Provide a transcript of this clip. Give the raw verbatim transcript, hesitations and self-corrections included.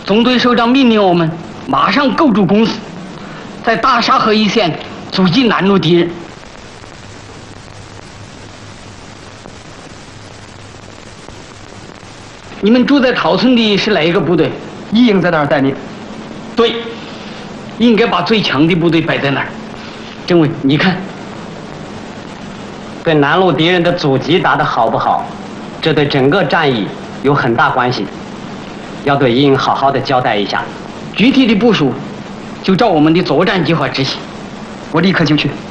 总队首长命令我们马上构筑工事，在大沙河一线阻击南路敌人。你们住在桃村的是哪一个部队？ 一营在那儿待命。 对，应该把最强的部队摆在那儿。政委，你看， 对南路敌人的阻击打得好不好，这对整个战役有很大关系，要对一营好好的交代一下。 具体的部署就照我们的作战计划执行。 我立刻就去。